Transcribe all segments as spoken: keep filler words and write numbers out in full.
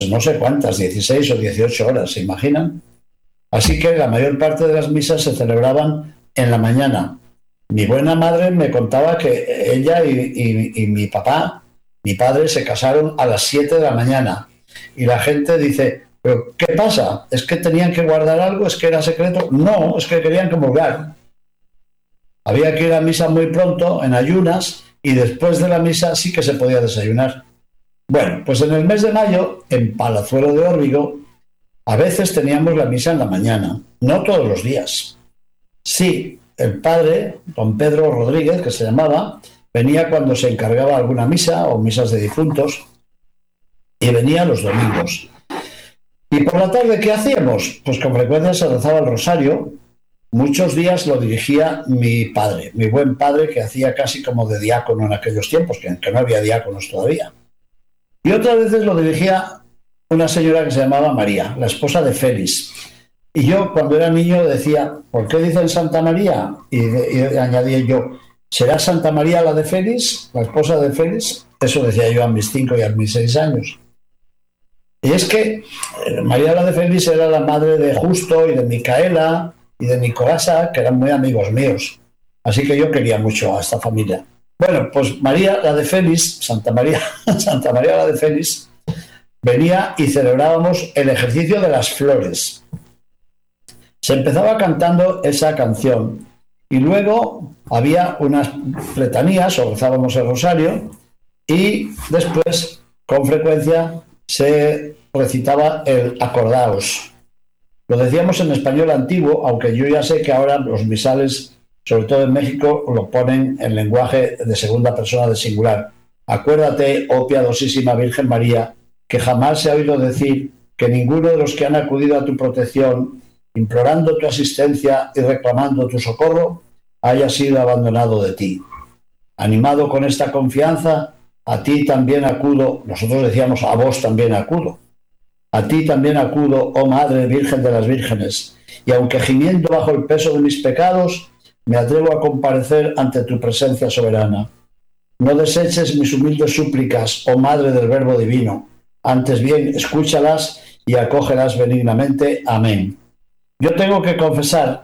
no sé cuántas, dieciséis o dieciocho horas, ¿se imaginan? Así que la mayor parte de las misas se celebraban en la mañana. Mi buena madre me contaba que ella y, y, y mi papá, mi padre, se casaron a las siete de la mañana. Y la gente dice, ¿pero qué pasa? ¿Es que tenían que guardar algo? ¿Es que era secreto? No, es que querían comulgar. Había que ir a misa muy pronto, en ayunas, y después de la misa sí que se podía desayunar. Bueno, pues en el mes de mayo, en Palazuelo de Órbigo, a veces teníamos la misa en la mañana, no todos los días. Sí, el padre, don Pedro Rodríguez, que se llamaba, venía cuando se encargaba alguna misa o misas de difuntos, y venía los domingos. Y por la tarde, ¿qué hacíamos? Pues con frecuencia se rezaba el rosario. Muchos días lo dirigía mi padre, mi buen padre, que hacía casi como de diácono en aquellos tiempos, que, que no había diáconos todavía. Y otras veces lo dirigía una señora que se llamaba María, la esposa de Félix. Y yo, cuando era niño, decía, ¿por qué dicen Santa María? Y, de, y añadía yo, ¿será Santa María la de Félix, la esposa de Félix? Eso decía yo a mis cinco y a mis seis años. Y es que María la de Félix era la madre de Justo y de Micaela y de Nicolasa, que eran muy amigos míos. Así que yo quería mucho a esta familia. Bueno, pues María la de Félix, Santa María, Santa María la de Félix, venía y celebrábamos el ejercicio de las flores. Se empezaba cantando esa canción y luego había unas letanías o rezábamos el rosario y después, con frecuencia, se recitaba el acordaos. Lo decíamos en español antiguo, aunque yo ya sé que ahora los misales, sobre todo en México, lo ponen en lenguaje de segunda persona de singular. Acuérdate, oh piadosísima Virgen María, que jamás se ha oído decir que ninguno de los que han acudido a tu protección, implorando tu asistencia y reclamando tu socorro, haya sido abandonado de ti. Animado con esta confianza, a ti también acudo, nosotros decíamos a vos también acudo, a ti también acudo, oh Madre Virgen de las Vírgenes, y aunque gimiendo bajo el peso de mis pecados, me atrevo a comparecer ante tu presencia soberana. No deseches mis humildes súplicas, oh Madre del Verbo Divino, antes bien escúchalas y acógelas benignamente. Amén. Yo tengo que confesar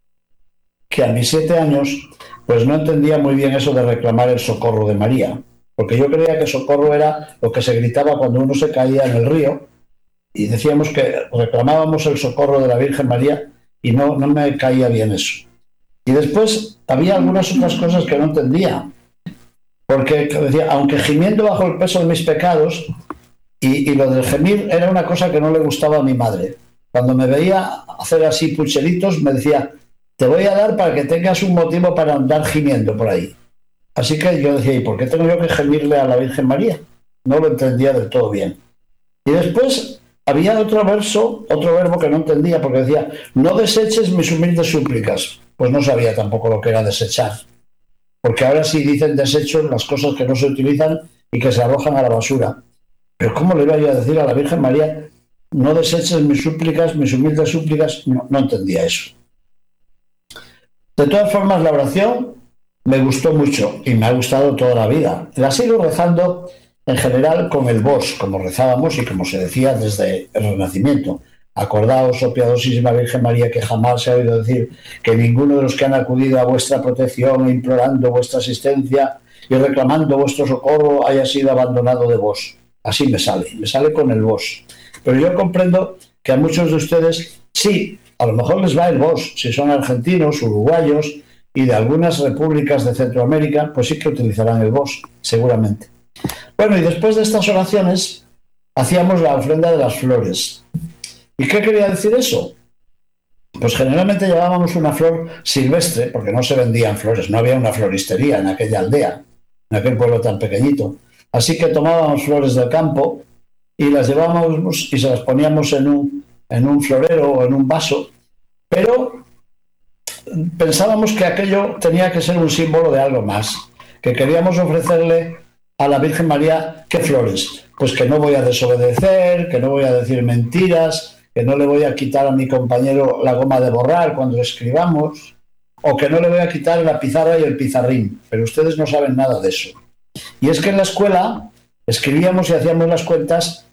que a mis siete años pues no entendía muy bien eso de reclamar el socorro de María, porque yo creía que socorro era lo que se gritaba cuando uno se caía en el río y decíamos que reclamábamos el socorro de la Virgen María y no, no me caía bien eso. Y después había algunas otras cosas que no entendía, porque decía, aunque gimiendo bajo el peso de mis pecados, y, y lo del gemir era una cosa que no le gustaba a mi madre. Cuando me veía hacer así pucheritos, me decía, te voy a dar para que tengas un motivo para andar gimiendo por ahí. Así que yo decía, ¿y por qué tengo yo que gemirle a la Virgen María? No lo entendía del todo bien. Y después había otro verso, otro verbo que no entendía, porque decía, no deseches mis humildes súplicas. Pues no sabía tampoco lo que era desechar. Porque ahora sí dicen desecho las cosas que no se utilizan y que se arrojan a la basura. Pero ¿cómo le iba yo a decir a la Virgen María, no deseches mis súplicas, mis humildes súplicas? No, no entendía eso. De todas formas, la oración me gustó mucho y me ha gustado toda la vida. La sigo rezando en general con el vos, como rezábamos y como se decía desde el Renacimiento. Acordaos, oh piadosísima Virgen María, que jamás se ha oído decir que ninguno de los que han acudido a vuestra protección, implorando vuestra asistencia y reclamando vuestro socorro, haya sido abandonado de vos. Así me sale, me sale con el vos. Pero yo comprendo que a muchos de ustedes, sí, a lo mejor les va el vos, si son argentinos, uruguayos y de algunas repúblicas de Centroamérica, pues sí que utilizarán el vos, seguramente. Bueno, y después de estas oraciones, hacíamos la ofrenda de las flores. ¿Y qué quería decir eso? Pues generalmente llevábamos una flor silvestre, porque no se vendían flores, no había una floristería en aquella aldea, en aquel pueblo tan pequeñito. Así que tomábamos flores del campo y las llevábamos y se las poníamos en un, en un florero o en un vaso, pero pensábamos que aquello tenía que ser un símbolo de algo más, que queríamos ofrecerle a la Virgen María, ¿qué flores? Pues que no voy a desobedecer, que no voy a decir mentiras, que no le voy a quitar a mi compañero la goma de borrar cuando escribamos, o que no le voy a quitar la pizarra y el pizarrín, pero ustedes no saben nada de eso. Y es que en la escuela escribíamos y hacíamos las cuentas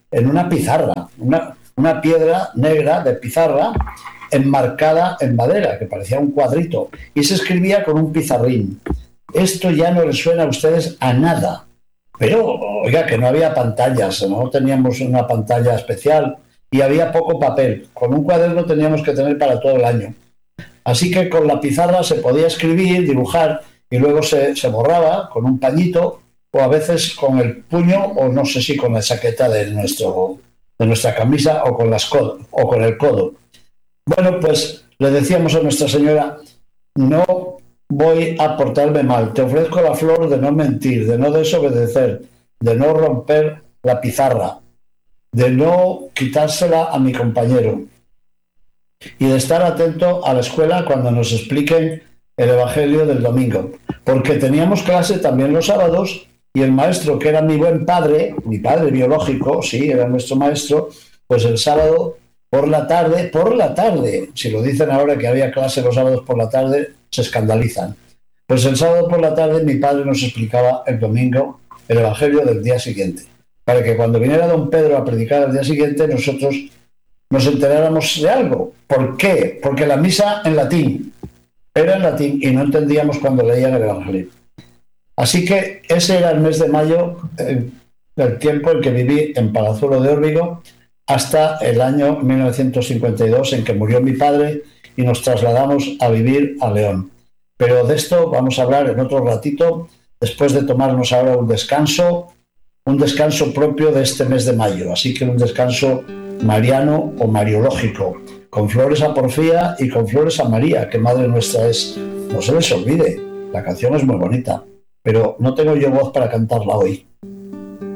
en una pizarra, una, una piedra negra de pizarra enmarcada en madera, que parecía un cuadrito, y se escribía con un pizarrín. Esto ya no les suena a ustedes a nada. Pero, oiga, que no había pantallas, no teníamos una pantalla especial y había poco papel. Con un cuaderno teníamos que tener para todo el año. Así que con la pizarra se podía escribir, dibujar, y luego se, se borraba con un pañito, o a veces con el puño, o no sé si con la chaqueta de, nuestro, de nuestra camisa, o con, las codo, o con el codo. Bueno, pues le decíamos a Nuestra Señora, no voy a portarme mal, te ofrezco la flor de no mentir, de no desobedecer, de no romper la pizarra, de no quitársela a mi compañero y de estar atento a la escuela cuando nos expliquen el Evangelio del domingo, porque teníamos clase también los sábados y el maestro, que era mi buen padre, mi padre biológico, sí, era nuestro maestro, pues el sábado por la tarde, por la tarde, si lo dicen ahora que había clase los sábados por la tarde, se escandalizan. Pues el sábado por la tarde mi padre nos explicaba el domingo el Evangelio del día siguiente, para que cuando viniera don Pedro a predicar el día siguiente nosotros nos enteráramos de algo. ¿Por qué? Porque la misa en latín era en latín y no entendíamos cuando leían el Evangelio. Así que ese era el mes de mayo, eh, el tiempo en que viví en Palazuelo de Órbigo, hasta el año mil novecientos cincuenta y dos, en que murió mi padre y nos trasladamos a vivir a León. Pero de esto vamos a hablar en otro ratito, después de tomarnos ahora un descanso, un descanso propio de este mes de mayo, así que un descanso mariano o mariológico, con flores a Porfía y con flores a María, que Madre Nuestra es. No se les olvide, la canción es muy bonita, pero no tengo yo voz para cantarla hoy.